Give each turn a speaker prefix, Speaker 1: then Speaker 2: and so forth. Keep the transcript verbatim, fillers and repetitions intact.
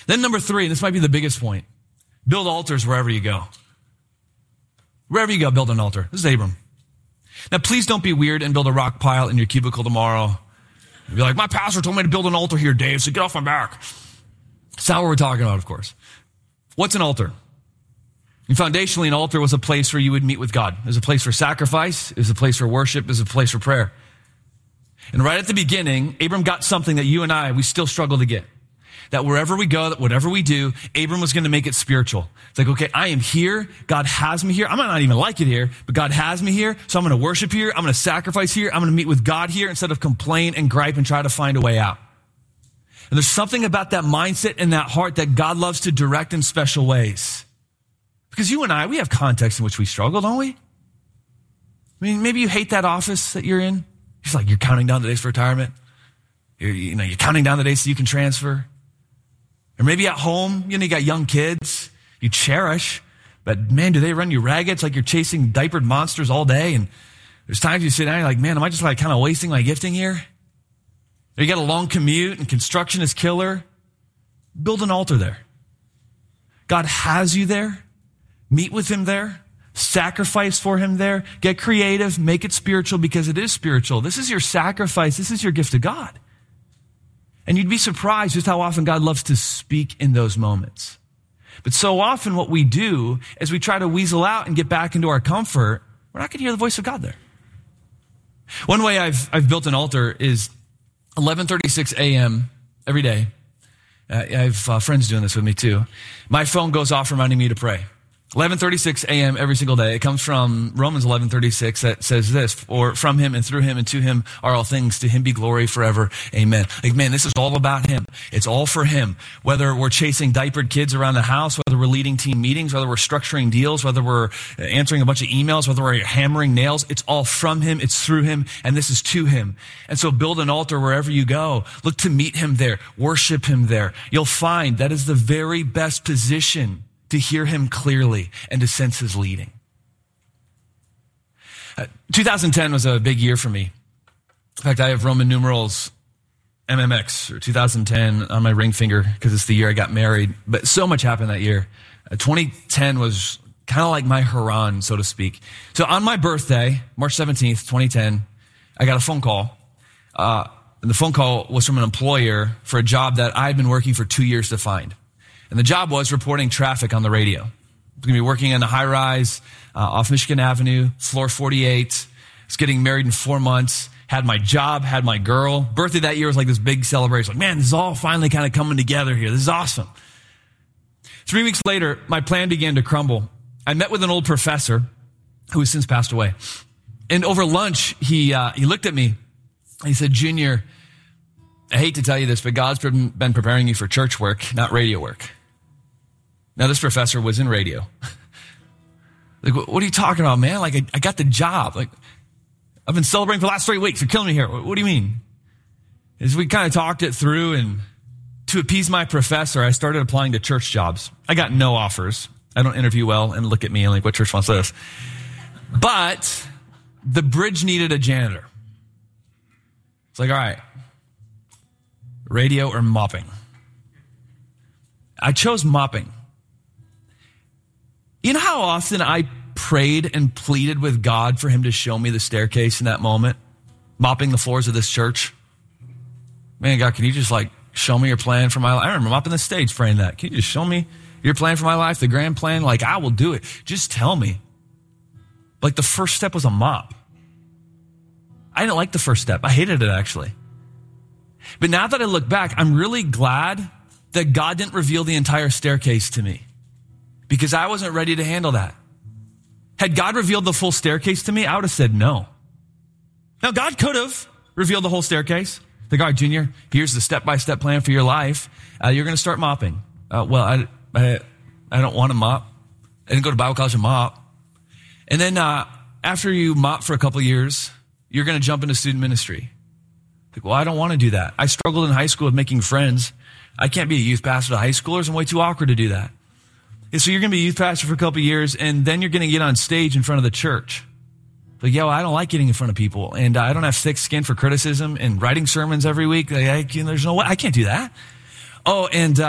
Speaker 1: Then number three, and this might be the biggest point, build altars wherever you go. Wherever you go, build an altar. This is Abram. Now, please don't be weird and build a rock pile in your cubicle tomorrow. You'll be like, my pastor told me to build an altar here, Dave, so get off my back. That's not what we're talking about, of course. What's an altar? And foundationally, an altar was a place where you would meet with God. It was a place for sacrifice. It was a place for worship. It was a place for prayer. And right at the beginning, Abram got something that you and I, we still struggle to get. That wherever we go, that whatever we do, Abram was going to make it spiritual. It's like, okay, I am here. God has me here. I might not even like it here, but God has me here. So I'm going to worship here. I'm going to sacrifice here. I'm going to meet with God here instead of complain and gripe and try to find a way out. And there's something about that mindset and that heart that God loves to direct in special ways. Because you and I, we have contexts in which we struggle, don't we? I mean, maybe you hate that office that you're in. It's like you're counting down the days for retirement. You're, you know, you're counting down the days so you can transfer. Or maybe at home, you know, you got young kids you cherish, but man, do they run you ragged? It's like you're chasing diapered monsters all day. And there's times you sit down and you're like, man, am I just like kind of wasting my gifting here? Or you got a long commute and construction is killer. Build an altar there. God has you there. Meet with him there. Sacrifice for him there. Get creative. Make it spiritual because it is spiritual. This is your sacrifice. This is your gift to God. And you'd be surprised just how often God loves to speak in those moments. But so often what we do is we try to weasel out and get back into our comfort. We're not going to hear the voice of God there. One way I've, I've built an altar is eleven thirty-six a.m. every day. Uh, I have uh, friends doing this with me too. My phone goes off reminding me to pray. eleven thirty-six a.m. every single day. It comes from Romans eleven thirty-six that says this, or from him and through him and to him are all things. To him be glory forever. Amen. Like, man, this is all about him. It's all for him. Whether we're chasing diapered kids around the house, whether we're leading team meetings, whether we're structuring deals, whether we're answering a bunch of emails, whether we're hammering nails, it's all from him. It's through him. And this is to him. And so build an altar wherever you go. Look to meet him there. Worship him there. You'll find that is the very best position to hear him clearly and to sense his leading. Uh, two thousand ten was a big year for me. In fact, I have Roman numerals M M X or two thousand ten on my ring finger because it's the year I got married. But so much happened that year. Uh, twenty ten was kind of like my Haran, so to speak. So on my birthday, March seventeenth, twenty ten, I got a phone call. Uh, and the phone call was from an employer for a job that I had been working for two years to find. And the job was reporting traffic on the radio. I was going to be working in a high rise uh, off Michigan Avenue, floor forty-eight. I was getting married in four months, had my job, had my girl. Birthday that year was like this big celebration. Like, man, this is all finally kind of coming together here. This is awesome. Three weeks later, my plan began to crumble. I met with an old professor who has since passed away. And over lunch, he uh, he looked at me. He said, Junior, I hate to tell you this, but God's been preparing you for church work, not radio work. Now, this professor was in radio. Like, what are you talking about, man? Like, I, I got the job. Like, I've been celebrating for the last three weeks. You're killing me here. What, what do you mean? As we kind of talked it through, and to appease my professor, I started applying to church jobs. I got no offers. I don't interview well, and look at me and like, what church wants this? But the bridge needed a janitor. It's like, all right, radio or mopping? I chose mopping. You know how often I prayed and pleaded with God for him to show me the staircase in that moment, mopping the floors of this church? Man, God, can you just like show me your plan for my life? I remember mopping the stage praying that. Can you just show me your plan for my life, the grand plan? Like, I will do it. Just tell me. Like, the first step was a mop. I didn't like the first step. I hated it, actually. But now that I look back, I'm really glad that God didn't reveal the entire staircase to me, because I wasn't ready to handle that. Had God revealed the full staircase to me, I would have said no. Now, God could have revealed the whole staircase. Like, all right, Junior, here's the step-by-step plan for your life. Uh, you're going to start mopping. Uh, well, I, I, I don't want to mop. I didn't go to Bible college to mop. And then uh, after you mop for a couple years, you're going to jump into student ministry. Like, well, I don't want to do that. I struggled in high school with making friends. I can't be a youth pastor to high schoolers. I'm way too awkward to do that. And so you're going to be a youth pastor for a couple of years, and then you're going to get on stage in front of the church. Like, yo, I don't like getting in front of people, and I don't have thick skin for criticism and writing sermons every week. Like, I, there's no way. I can't do that. Oh, and uh,